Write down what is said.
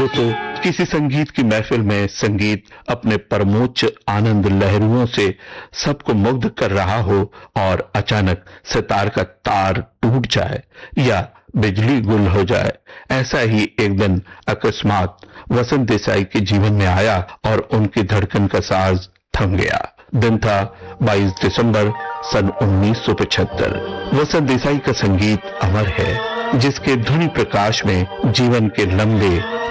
श्रोतो, किसी संगीत की महफिल में संगीत अपने परमोच्च आनंद लहरियों से सबको मुग्ध कर रहा हो और अचानक सितार का तार टूट जाए या बिजली गुल हो जाए, ऐसा ही एक दिन अकस्मात वसंत देसाई के जीवन में आया और उनकी धड़कन का साज थम गया। दिन था 22 दिसंबर सन 1975। वसंत देसाई का संगीत अमर है, जिसके ध्वनि प्रकाश में जीवन के लंबे